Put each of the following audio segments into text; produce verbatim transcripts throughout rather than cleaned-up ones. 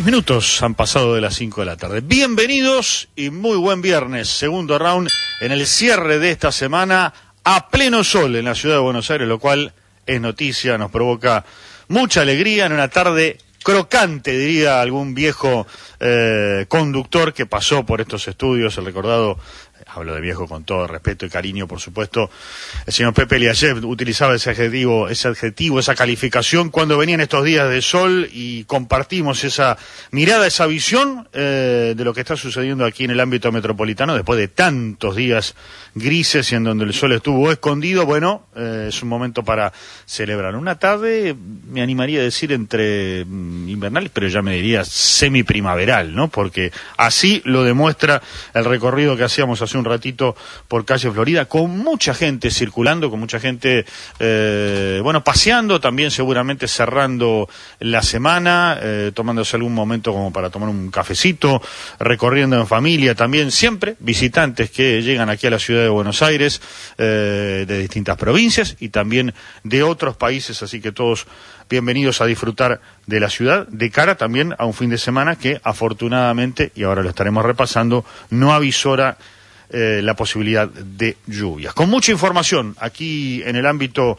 Seis minutos han pasado de las cinco de la tarde. Bienvenidos y muy buen viernes. Segundo round en el cierre de esta semana a pleno sol en la ciudad de Buenos Aires, lo cual es noticia, nos provoca mucha alegría en una tarde crocante, diría algún viejo eh, conductor que pasó por estos estudios, el recordado, hablo de viejo con todo respeto y cariño, por supuesto, el señor Pepe Eliashev utilizaba ese adjetivo, ese adjetivo, esa calificación cuando venían estos días de sol y compartimos esa mirada, esa visión eh, de lo que está sucediendo aquí en el ámbito metropolitano después de tantos días grises y en donde el sol estuvo escondido. Bueno, eh, es un momento para celebrar. Una tarde, me animaría a decir entre mm, invernal, pero ya me diría semi-primaveral, ¿no? Porque así lo demuestra el recorrido que hacíamos hace un ratito por calle Florida, con mucha gente circulando, con mucha gente, eh, bueno, paseando, también seguramente cerrando la semana, eh, tomándose algún momento como para tomar un cafecito, recorriendo en familia también, siempre visitantes que llegan aquí a la ciudad de Buenos Aires, eh, de distintas provincias y también de otros países, así que todos bienvenidos a disfrutar de la ciudad, de cara también a un fin de semana que afortunadamente, y ahora lo estaremos repasando, no avisora Eh, la posibilidad de lluvias. Con mucha información aquí en el ámbito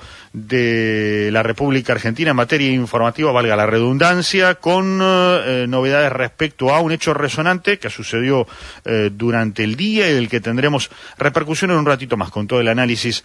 de la República Argentina en materia informativa, valga la redundancia, con eh, novedades respecto a un hecho resonante que sucedió eh, durante el día y del que tendremos repercusión en un ratito más, con todo el análisis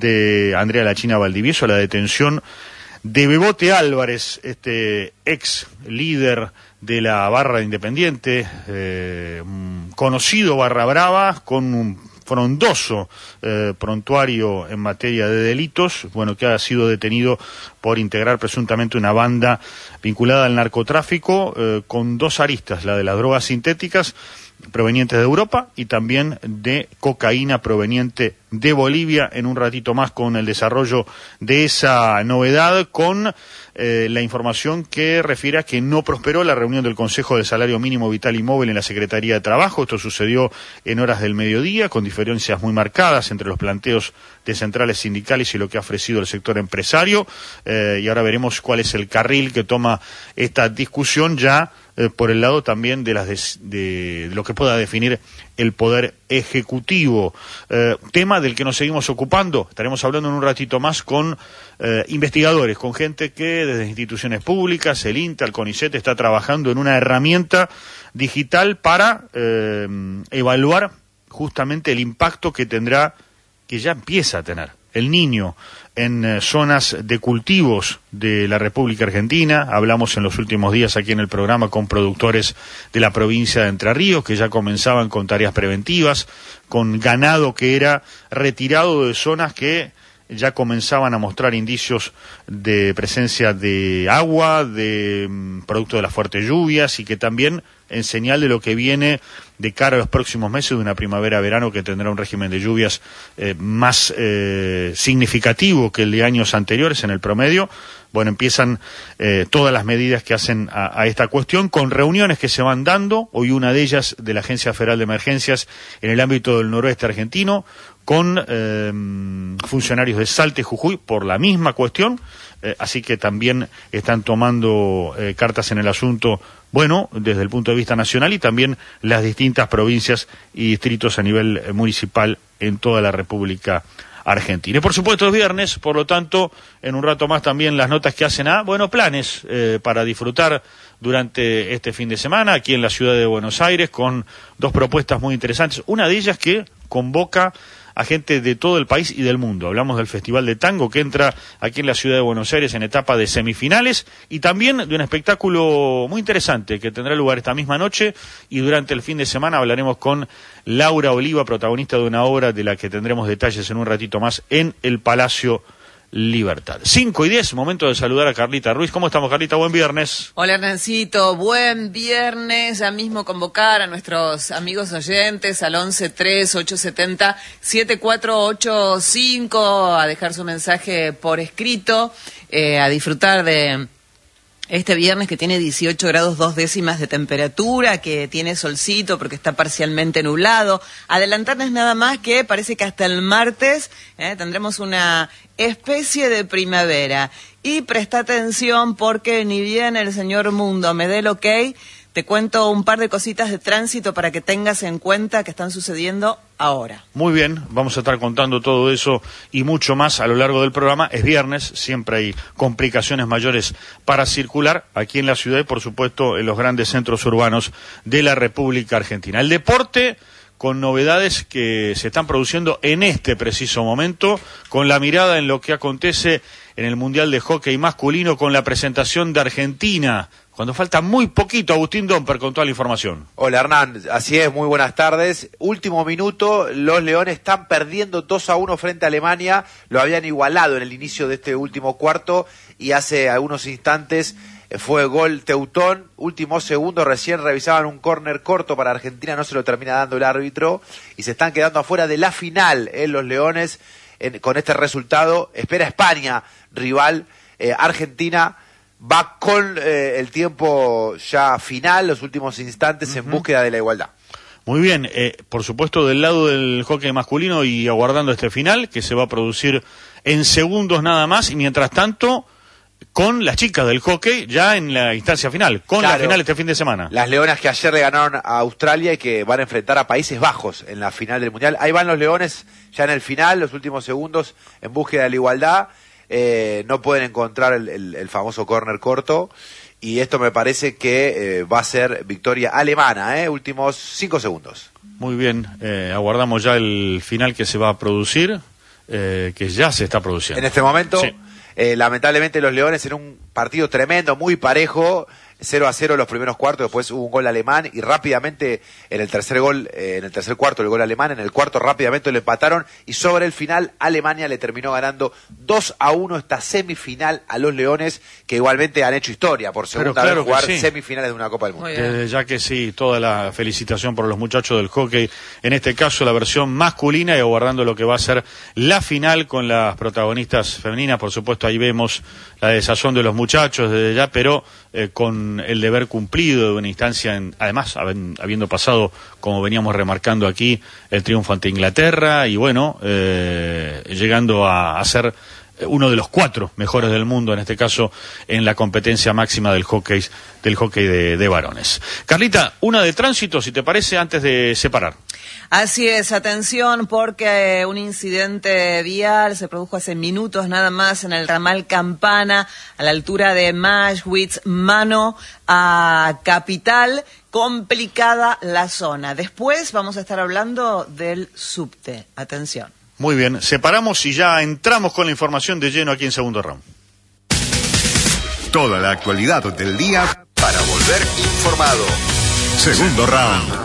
de Andrea La China Valdivieso, la detención de Bebote Álvarez, este ex líder de la barra Independiente, eh, conocido barra brava, con un frondoso eh, prontuario en materia de delitos, bueno, que ha sido detenido por integrar presuntamente una banda vinculada al narcotráfico, eh, con dos aristas, la de las drogas sintéticas provenientes de Europa y también de cocaína proveniente de Bolivia. En un ratito más con el desarrollo de esa novedad, con eh, la información que refiere a que no prosperó la reunión del Consejo de Salario Mínimo Vital y Móvil en la Secretaría de Trabajo. Esto sucedió en horas del mediodía, con diferencias muy marcadas entre los planteos de centrales sindicales y lo que ha ofrecido el sector empresario, eh, y ahora veremos cuál es el carril que toma esta discusión ya eh, por el lado también de, las de, de, de lo que pueda definir el Poder Ejecutivo, eh, tema del que nos seguimos ocupando. Estaremos hablando en un ratito más con eh, investigadores, con gente que desde instituciones públicas, el INTA, el CONICET, está trabajando en una herramienta digital para eh, evaluar justamente el impacto que tendrá, que ya empieza a tener, el niño en eh, zonas de cultivos de la República Argentina. Hablamos en los últimos días aquí en el programa con productores de la provincia de Entre Ríos que ya comenzaban con tareas preventivas, con ganado que era retirado de zonas que ya comenzaban a mostrar indicios de presencia de agua, de mm, producto de las fuertes lluvias, y que también en señal de lo que viene de cara a los próximos meses de una primavera-verano que tendrá un régimen de lluvias eh, más eh, significativo que el de años anteriores en el promedio. Bueno, empiezan eh, todas las medidas que hacen a, a esta cuestión, con reuniones que se van dando, hoy una de ellas de la Agencia Federal de Emergencias en el ámbito del noroeste argentino, con eh, funcionarios de Salta y Jujuy por la misma cuestión, eh, así que también están tomando eh, cartas en el asunto, bueno, desde el punto de vista nacional, y también las distintas provincias y distritos a nivel eh, municipal en toda la República Argentina. Y por supuesto es viernes, por lo tanto, en un rato más también las notas que hacen a, bueno, planes eh, para disfrutar durante este fin de semana aquí en la ciudad de Buenos Aires, con dos propuestas muy interesantes. Una de ellas que convoca a gente de todo el país y del mundo. Hablamos del Festival de Tango que entra aquí en la ciudad de Buenos Aires en etapa de semifinales, y también de un espectáculo muy interesante que tendrá lugar esta misma noche, y durante el fin de semana hablaremos con Laura Oliva, protagonista de una obra de la que tendremos detalles en un ratito más en el Palacio Libertad. cinco y diez, momento de saludar a Carlita Ruiz. ¿Cómo estamos, Carlita? Buen viernes. Hola, Hernancito, buen viernes. Ya mismo convocar a nuestros amigos oyentes al once tres ocho siete cero siete cuatro ocho cinco a dejar su mensaje por escrito, eh, a disfrutar de este viernes que tiene dieciocho grados dos décimas de temperatura, que tiene solcito porque está parcialmente nublado. Adelantarles nada más que parece que hasta el martes eh, tendremos una especie de primavera. Y presta atención porque ni bien el señor Mundo me dé el ok, Te cuento un par de cositas de tránsito para que tengas en cuenta que están sucediendo ahora. Muy bien, vamos a estar contando todo eso y mucho más a lo largo del programa. Es viernes, siempre hay complicaciones mayores para circular aquí en la ciudad y, por supuesto, en los grandes centros urbanos de la República Argentina. El deporte, con novedades que se están produciendo en este preciso momento, con la mirada en lo que acontece en el Mundial de Hockey Masculino, con la presentación de Argentina, cuando falta muy poquito. Agustín Domper con toda la información. Hola Hernán, así es, muy buenas tardes. Último minuto, los Leones están perdiendo dos a uno frente a Alemania, lo habían igualado en el inicio de este último cuarto y hace algunos instantes fue gol Teutón, último segundo, recién revisaban un córner corto para Argentina, no se lo termina dando el árbitro y se están quedando afuera de la final en eh, los Leones en, con este resultado. Espera España, rival, eh, Argentina va con eh, el tiempo ya final, los últimos instantes uh-huh. en búsqueda de la igualdad. Muy bien, eh, por supuesto del lado del hockey masculino y aguardando este final que se va a producir en segundos nada más y mientras tanto con las chicas del hockey ya en la instancia final, con claro, la final este fin de semana. Las Leonas que ayer le ganaron a Australia y que van a enfrentar a Países Bajos en la final del Mundial. Ahí van los Leones ya en el final, los últimos segundos en búsqueda de la igualdad. Eh, no pueden encontrar el, el, el famoso córner corto y esto me parece que eh, va a ser victoria alemana, eh, últimos cinco segundos. Muy bien, eh, aguardamos ya el final que se va a producir, eh, que ya se está produciendo. En este momento, sí. eh, lamentablemente los Leones en un partido tremendo, muy parejo, cero a cero los primeros cuartos, después hubo un gol alemán y rápidamente en el tercer gol, eh, en el tercer cuarto el gol alemán, en el cuarto rápidamente lo empataron y sobre el final Alemania le terminó ganando dos a uno esta semifinal a los Leones, que igualmente han hecho historia por segunda claro vez jugar sí. semifinales de una Copa del Mundo. Desde ya que sí, toda la felicitación por los muchachos del hockey, en este caso la versión masculina y aguardando lo que va a ser la final con las protagonistas femeninas. Por supuesto ahí vemos la desazón de los muchachos desde ya, pero eh, con el deber cumplido de una instancia, en, además habiendo pasado, como veníamos remarcando aquí, el triunfo ante Inglaterra y bueno, eh, llegando a, a ser uno de los cuatro mejores del mundo, en este caso en la competencia máxima del hockey, del hockey de, de varones. Carlita, una de tránsito, si te parece, antes de separar. Así es, atención porque un incidente vial se produjo hace minutos nada más en el ramal Campana, a la altura de Maschwitz, mano a Capital. Complicada la zona. Después vamos a estar hablando del subte. Atención. Muy bien, separamos y ya entramos con la información de lleno aquí en Segundo Round. Toda la actualidad del día para volver informado. Segundo Round.